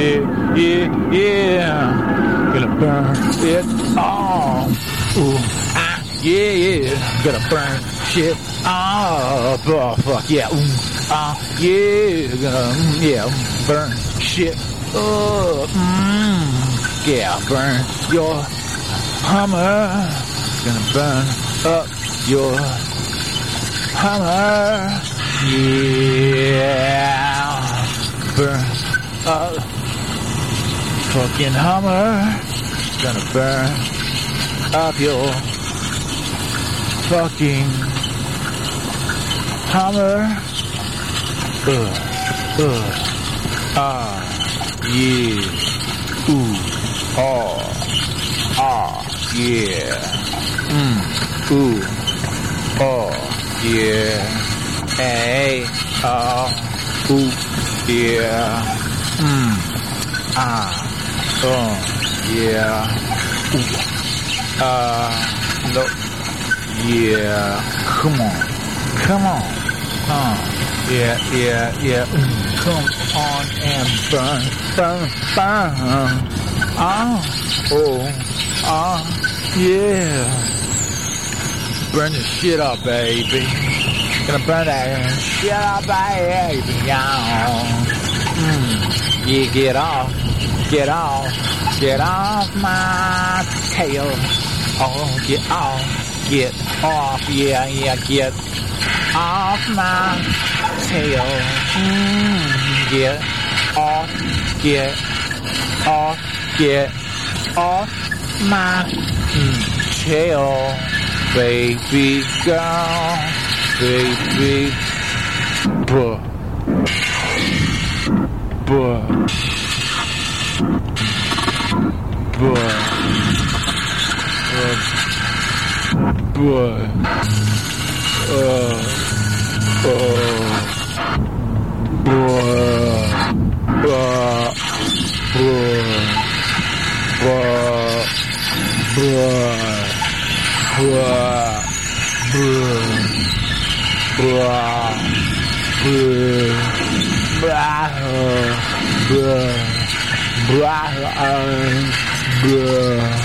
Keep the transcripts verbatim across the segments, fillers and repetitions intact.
yeah, yeah, yeah. Gonna burn it all. Ooh, ah, yeah, yeah. Gonna burn shit up. Oh, fuck yeah. Ooh, ah, yeah. Gonna, mm, yeah, burn shit up. Mm, yeah, burn your Hummer. Gonna burn up your Hummer. Yeah. Burn up fucking Hummer. Gonna burn up your fucking Hummer. Uh, uh, ah, yeah. Ooh, oh, ah, yeah. Mm, ooh, oh, yeah. Hey, oh, ooh, yeah. Mm, ah, oh, yeah. Ooh, uh, no, yeah. Come on, come on, uh, yeah, yeah, yeah. Mm, come on and burn, burn, burn. Ah, oh, ah, yeah. Burn the shit up, baby. Gonna burn that shit up, baby. Mm. Yeah, get off, get off, get off my tail. Oh, get off, get off, yeah, yeah, get off my tail. Mm. Get off, get off, get off my mm, tail, baby girl, baby. Buh, buh, buh, uh, buh, uh, uh, buh, buh, buh. Bruh, bruh, bruh, bruh, bruh, bruh, bruh, bruh, bruh,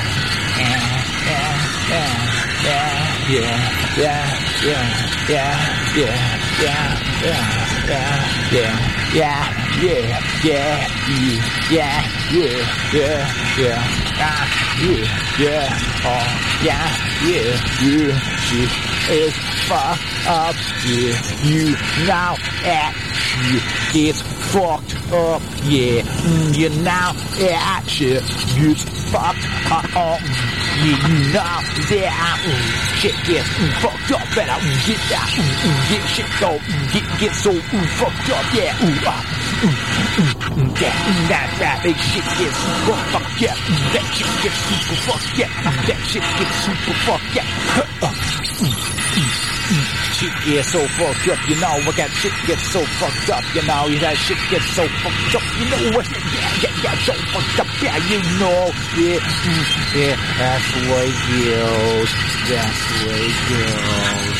yeah, yeah, yeah, yeah, yeah, yeah, yeah, yeah, yeah, yeah. Yeah, yeah, yeah, yeah, yeah, yeah, yeah, yeah, ah, yeah, yeah, oh, yeah, yeah, yeah, shit is fucked up, yeah, you now at, yeah, it's fucked up, yeah, mm, you now at, shit, it's fucked up, yeah, you now that, mm, shit gets mm, fucked up, better mm, get that, mm, mm, get shit go, mm, get, get so mm, fucked up, yeah, ooh, ah. Mm, mm, mm, yeah, mm, that, that big shit gets super fucked, yeah, mm, that shit gets super fucked, yeah, mm, that shit gets super fucked, yeah, uh, mm, mm, mm, shit gets so fucked up, you know, I got shit gets so fucked up, you know, that shit gets so fucked up, you know what, yeah, yeah, yeah, so fucked up, yeah, you know, yeah, mm, yeah, that's the way it goes, that's the way it goes,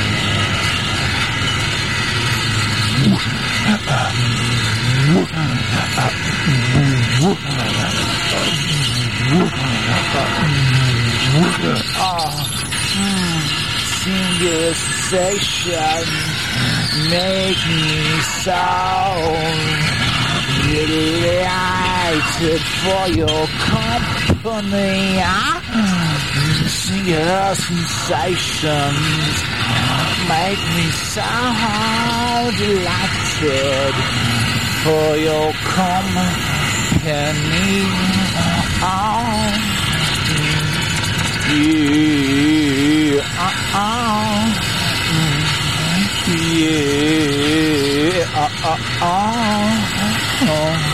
oh, singular sensation make me so delighted for your company. Singular sensations make me so delighted for your company. Oh, yeah, uh, uh, yeah, uh, uh, uh,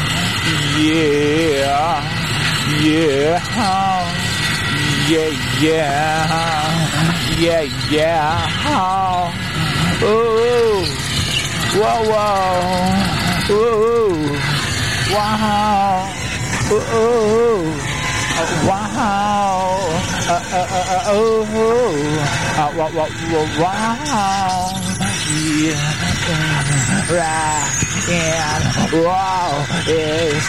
yeah, yeah, yeah, yeah, yeah, yeah, oh, whoa, whoa, whoa, wow, oh, wow, uh, uh, uh, oh, uh, wow, wow, wow, yeah, right, and wow, is